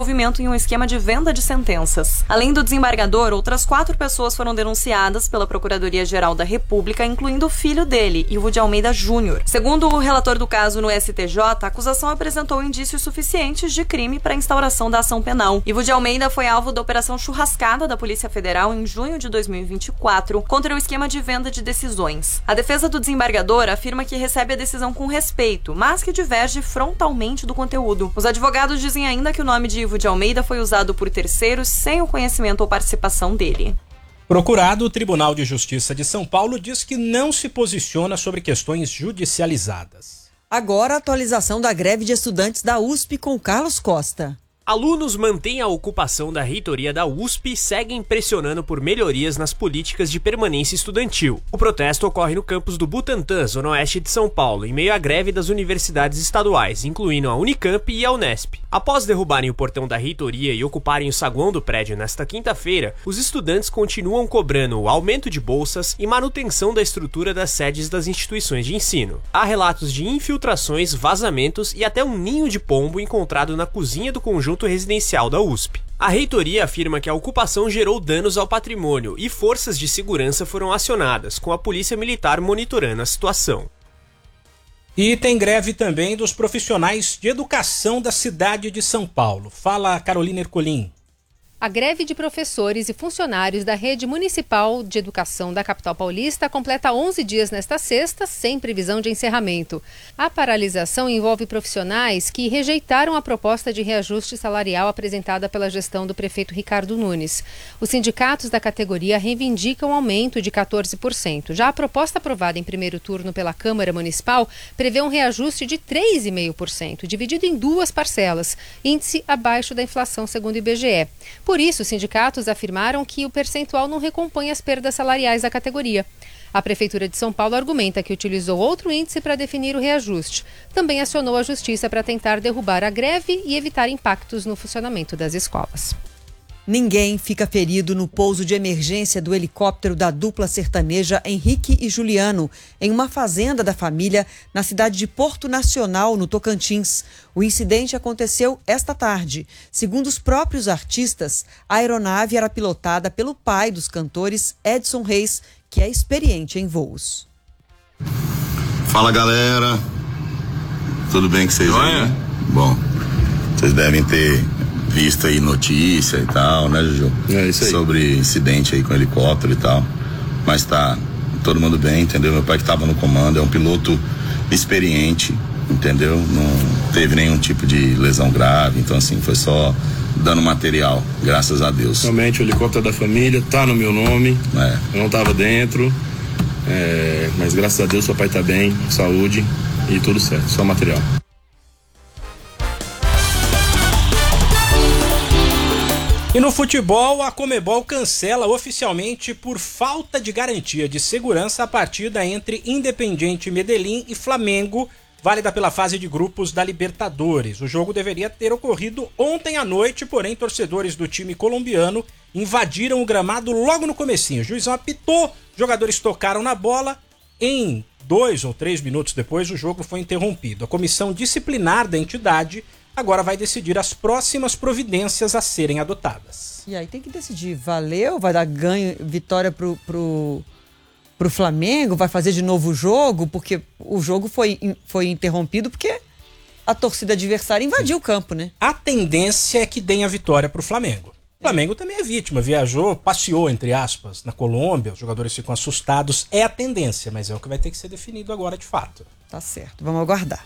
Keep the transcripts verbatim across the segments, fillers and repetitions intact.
envolvimento em um esquema de venda de sentenças. Além do desembargador, outras quatro pessoas foram denunciadas pela Procuradoria-Geral da República, incluindo o filho dele, Ivo de Almeida Júnior. Segundo o relator do caso no S T J, a acusação apresentou indícios suficientes de crime para a instauração da ação penal. Ivo de Almeida foi alvo da Operação Churrascada da Polícia Federal em junho de dois mil e vinte e quatro, contra o esquema de venda de decisões. A defesa do desembargador afirma que recebe a decisão com respeito, mas que diverge frontalmente do conteúdo. Os advogados dizem ainda que o nome de Ivo de Almeida foi usado por terceiros sem o conhecimento ou participação dele. Procurado, o Tribunal de Justiça de São Paulo diz que não se posiciona sobre questões judicializadas. Agora a atualização da greve de estudantes da U S P com Carlos Costa. Alunos mantêm a ocupação da reitoria da U S P e seguem pressionando por melhorias nas políticas de permanência estudantil. O protesto ocorre no campus do Butantã, zona oeste de São Paulo, em meio à greve das universidades estaduais, incluindo a Unicamp e a Unesp. Após derrubarem o portão da reitoria e ocuparem o saguão do prédio nesta quinta-feira, os estudantes continuam cobrando o aumento de bolsas e manutenção da estrutura das sedes das instituições de ensino. Há relatos de infiltrações, vazamentos e até um ninho de pombo encontrado na cozinha do conjunto residencial da U S P. A reitoria afirma que a ocupação gerou danos ao patrimônio e forças de segurança foram acionadas, com a polícia militar monitorando a situação. E tem greve também dos profissionais de educação da cidade de São Paulo. Fala, Carolina Ercolim. A greve de professores e funcionários da Rede Municipal de Educação da capital paulista completa onze dias nesta sexta, sem previsão de encerramento. A paralisação envolve profissionais que rejeitaram a proposta de reajuste salarial apresentada pela gestão do prefeito Ricardo Nunes. Os sindicatos da categoria reivindicam um aumento de quatorze por cento. Já a proposta aprovada em primeiro turno pela Câmara Municipal prevê um reajuste de três vírgula cinco por cento, dividido em duas parcelas, índice abaixo da inflação segundo o I B G E. Por isso, os sindicatos afirmaram que o percentual não recompõe as perdas salariais da categoria. A Prefeitura de São Paulo argumenta que utilizou outro índice para definir o reajuste. Também acionou a Justiça para tentar derrubar a greve e evitar impactos no funcionamento das escolas. Ninguém fica ferido no pouso de emergência do helicóptero da dupla sertaneja Henrique e Juliano, em uma fazenda da família na cidade de Porto Nacional, no Tocantins. O incidente aconteceu esta tarde. Segundo os próprios artistas, a aeronave era pilotada pelo pai dos cantores, Edson Reis, que é experiente em voos. Fala, galera. Tudo bem com vocês aí? Bom, vocês devem ter visto aí notícia e tal, né, Juju? É isso aí. Sobre incidente aí com helicóptero e tal. Mas tá todo mundo bem, entendeu? Meu pai que tava no comando, é um piloto experiente, entendeu? Não teve nenhum tipo de lesão grave, então assim, foi só dano material, graças a Deus. Realmente o helicóptero da família tá no meu nome, é. Eu não tava dentro, é, mas graças a Deus seu pai tá bem, saúde e tudo certo, só material. E no futebol, a Conmebol cancela oficialmente por falta de garantia de segurança a partida entre Independiente Medellín e Flamengo, válida pela fase de grupos da Libertadores. O jogo deveria ter ocorrido ontem à noite, porém torcedores do time colombiano invadiram o gramado logo no comecinho. O juizão apitou, jogadores tocaram na bola. Em dois ou três minutos depois, o jogo foi interrompido. A comissão disciplinar da entidade agora vai decidir as próximas providências a serem adotadas. E aí tem que decidir, valeu, vai dar ganho, vitória pro, pro, pro Flamengo, vai fazer de novo o jogo, porque o jogo foi, foi interrompido porque a torcida adversária invadiu Sim. o campo, né? A tendência é que dê a vitória pro Flamengo. O Flamengo também é vítima, viajou, passeou, entre aspas, na Colômbia, os jogadores ficam assustados, é a tendência, mas é o que vai ter que ser definido agora de fato. Tá certo, vamos aguardar.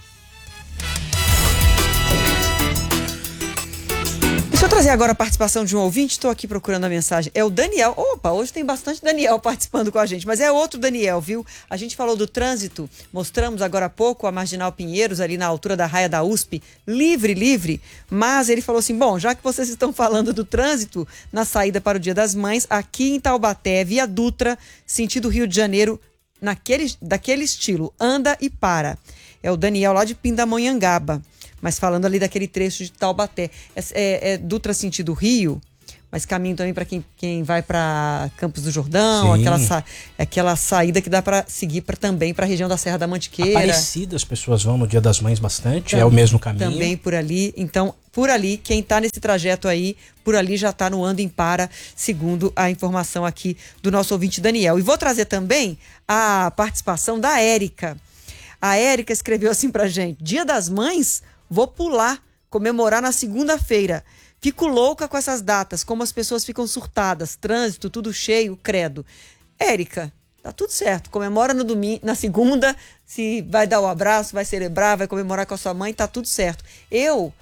Deixa eu trazer agora a participação de um ouvinte, estou aqui procurando a mensagem, é o Daniel. Opa, hoje tem bastante Daniel participando com a gente, mas é outro Daniel, viu? A gente falou do trânsito, mostramos agora há pouco a Marginal Pinheiros, ali na altura da raia da U S P, livre, livre, mas ele falou assim, bom, já que vocês estão falando do trânsito na saída para o Dia das Mães, aqui em Taubaté, via Dutra, sentido Rio de Janeiro, naquele, daquele estilo, anda e para. É o Daniel lá de Pindamonhangaba. Mas falando ali daquele trecho de Taubaté. É, é, é Dutra sentido Rio, mas caminho também para quem, quem vai para Campos do Jordão, aquela, sa, aquela saída que dá para seguir pra, também para a região da Serra da Mantiqueira. Aparecida, as pessoas vão no Dia das Mães bastante, também, é o mesmo caminho. Também por ali, então por ali, quem está nesse trajeto aí, por ali já está no Ando em Para, segundo a informação aqui do nosso ouvinte Daniel. E vou trazer também a participação da Érica. A Érica escreveu assim pra gente: Dia das Mães, vou pular, comemorar na segunda-feira. Fico louca com essas datas, como as pessoas ficam surtadas, trânsito, tudo cheio, credo. Érica, tá tudo certo, comemora no domingo, na segunda, se vai dar o abraço, vai celebrar, vai comemorar com a sua mãe, tá tudo certo. Eu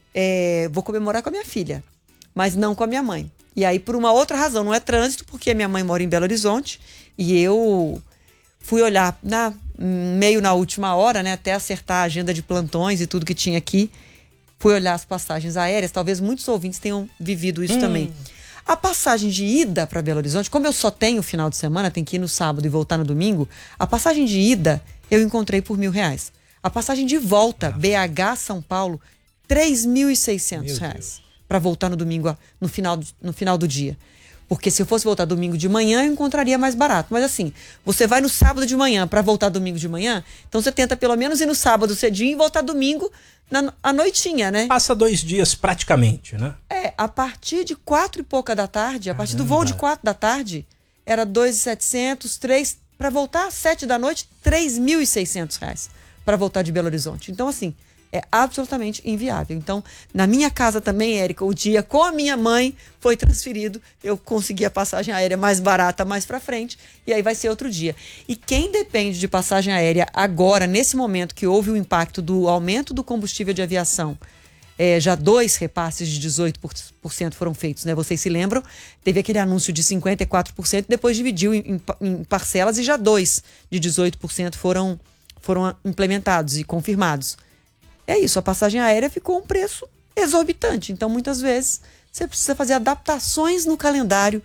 é, vou comemorar com a minha filha, mas não com a minha mãe. E aí por uma outra razão, não é trânsito, porque a minha mãe mora em Belo Horizonte e eu fui olhar na, meio na última hora, né, até acertar a agenda de plantões e tudo que tinha aqui. Fui olhar as passagens aéreas, talvez muitos ouvintes tenham vivido isso hum. também. A passagem de ida para Belo Horizonte, como eu só tenho final de semana, tem que ir no sábado e voltar no domingo, a passagem de ida eu encontrei por mil reais. A passagem de volta, B H São Paulo, três mil e seiscentos reais para voltar no domingo, no final, no final do dia. Porque se eu fosse voltar domingo de manhã, eu encontraria mais barato. Mas assim, você vai no sábado de manhã para voltar domingo de manhã, então você tenta pelo menos ir no sábado cedinho e voltar domingo na, à noitinha, né? Passa dois dias praticamente, né? É, a partir de quatro e pouca da tarde, a partir Caramba. do voo de quatro da tarde, era dois mil e setecentos, três, para voltar às sete da noite, três mil e seiscentos reais para voltar de Belo Horizonte. Então assim, é absolutamente inviável. Então, na minha casa também, Érica, o dia com a minha mãe foi transferido. Eu consegui a passagem aérea mais barata mais pra frente. E aí vai ser outro dia. E quem depende de passagem aérea agora, nesse momento que houve o impacto do aumento do combustível de aviação, é, já dois repasses de dezoito por cento foram feitos, né? Vocês se lembram? Teve aquele anúncio de cinquenta e quatro por cento, depois dividiu em, em parcelas e já dois de dezoito por cento foram, foram implementados e confirmados. É isso, a passagem aérea ficou um preço exorbitante. Então, muitas vezes, você precisa fazer adaptações no calendário,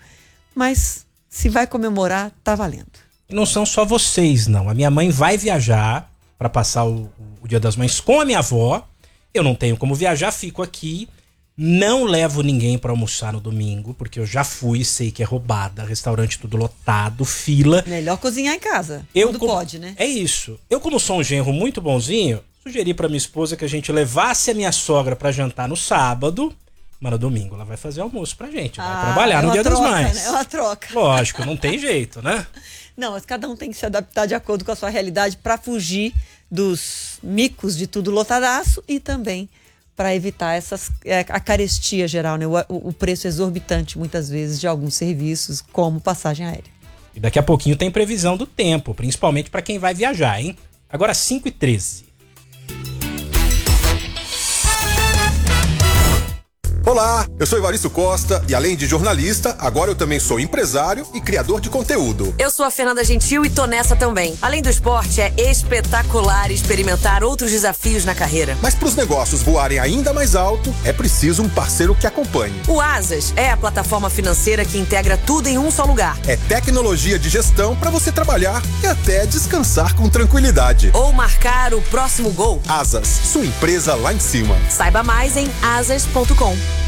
mas se vai comemorar, tá valendo. E não são só vocês, não. A minha mãe vai viajar para passar o, o Dia das Mães com a minha avó. Eu não tenho como viajar, fico aqui. Não levo ninguém para almoçar no domingo, porque eu já fui, sei que é roubada, restaurante tudo lotado, fila. Melhor cozinhar em casa, eu quando como, pode, né? É isso. Eu, como sou um genro muito bonzinho, sugeri pra minha esposa que a gente levasse a minha sogra pra jantar no sábado, mas no domingo ela vai fazer almoço pra gente, vai ah, trabalhar é no Dia troca, das Mães. Né? É uma troca. Lógico, não tem jeito, né? Não, mas cada um tem que se adaptar de acordo com a sua realidade pra fugir dos micos de tudo lotadaço e também para evitar essas, é, a carestia geral, né? O, o, o preço exorbitante, muitas vezes, de alguns serviços, como passagem aérea. E daqui a pouquinho tem previsão do tempo, principalmente para quem vai viajar, hein? Agora cinco e treze. Olá, eu sou Evaristo Costa e além de jornalista, agora eu também sou empresário e criador de conteúdo. Eu sou a Fernanda Gentil e tô nessa também. Além do esporte, é espetacular experimentar outros desafios na carreira. Mas para os negócios voarem ainda mais alto, é preciso um parceiro que acompanhe. O Asas é a plataforma financeira que integra tudo em um só lugar. É tecnologia de gestão para você trabalhar e até descansar com tranquilidade. Ou marcar o próximo gol. Asas, sua empresa lá em cima. Saiba mais em asas ponto com.